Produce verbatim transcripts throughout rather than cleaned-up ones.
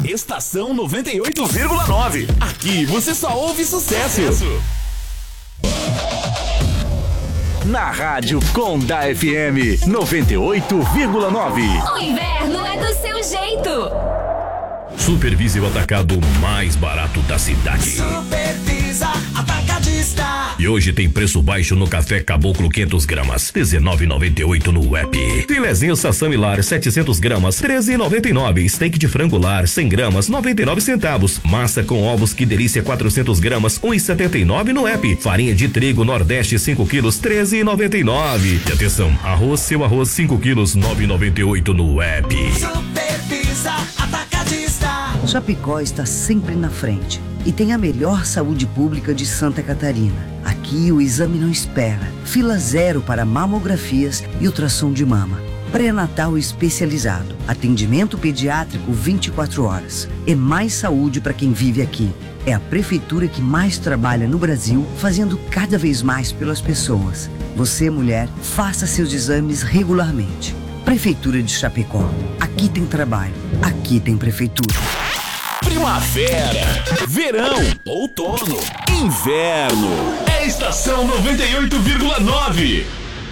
Estação noventa e oito vírgula nove. Aqui você só ouve sucesso. Na Rádio Conda F M noventa e oito vírgula nove. O inverno é do seu jeito. Supervisa o atacado mais barato da cidade. Supervisa Atacadista. E hoje tem preço baixo no café Caboclo quinhentas gramas, dezenove reais e noventa e oito centavos no app. Filezinho Sassami Lar setecentas gramas, treze reais e noventa e nove centavos. Steak de frango lar cem gramas, noventa e nove centavos. Massa com ovos Que Delícia quatrocentas gramas, um real e setenta e nove centavos no app. Farinha de trigo Nordeste cinco quilos, treze reais e noventa e nove centavos. E atenção, arroz seu arroz cinco quilos, nove reais e noventa e oito centavos no app. Supervisa Atacadista. Chapecó está sempre na frente e tem a melhor saúde pública de Santa Catarina. Aqui o exame não espera. Fila zero para mamografias e ultrassom de mama. Pré-natal especializado. Atendimento pediátrico vinte e quatro horas. É mais saúde para quem vive aqui. É a prefeitura que mais trabalha no Brasil, fazendo cada vez mais pelas pessoas. Você, mulher, faça seus exames regularmente. Prefeitura de Chapecó. Aqui tem trabalho. Aqui tem prefeitura. Primavera, verão, outono, inverno. É Estação noventa e oito vírgula nove.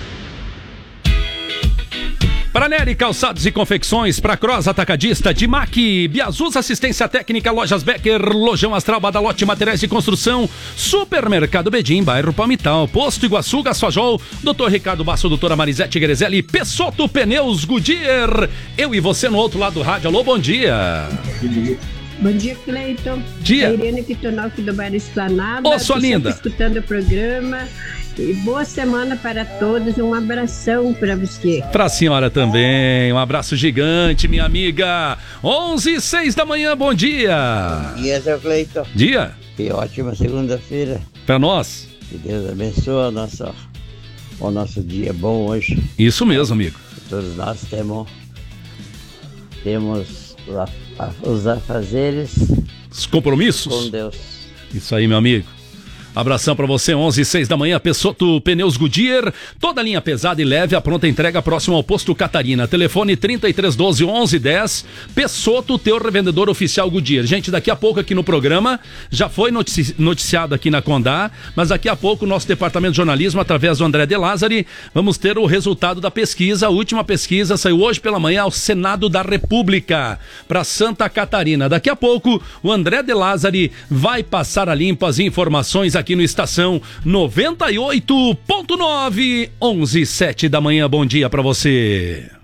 Para Nery Calçados e Confecções, para Cross Atacadista, Dimac, Biazus Assistência Técnica, Lojas Becker, Lojão Astral, Badalote Materiais de Construção, Supermercado Bedim, Bairro Palmital, Posto Iguaçu, Gasfajol, doutor Ricardo Basso, doutora Marisete Grezelli, Pessoto Pneus Goodyear. Eu e você no outro lado do rádio. Alô, bom dia. Bom dia, Cleiton. Dia. É Irene Kitonoff do Bairro Esplanada. Ô, sua linda. Escutando o programa. E boa semana para todos. Um abração para você. Para a senhora também. Um abraço gigante, minha amiga. onze e seis da manhã, bom dia. Bom dia, seu Cleiton. Dia. Que ótima segunda-feira. Para nós. Que Deus abençoe a nossa, o nosso dia bom hoje. Isso mesmo, amigo. Todos nós temos, temos os afazeres. Os compromissos. Com Deus. Isso aí, meu amigo. Abração pra você, onze e seis da manhã, Pessoto Pneus Goodyear, toda linha pesada e leve, a pronta entrega próximo ao Posto Catarina. Telefone trinta e três doze, onze dez, Pessoto, teu revendedor oficial Goodyear. Gente, daqui a pouco aqui no programa, já foi notici- noticiado aqui na Condá, mas daqui a pouco o nosso departamento de jornalismo, através do André De Lázari, vamos ter o resultado da pesquisa. A última pesquisa saiu hoje pela manhã ao Senado da República, para Santa Catarina. Daqui a pouco, o André De Lázari vai passar a limpo as informações aqui no Estação noventa e oito ponto nove, onze e sete da manhã. Bom dia pra você.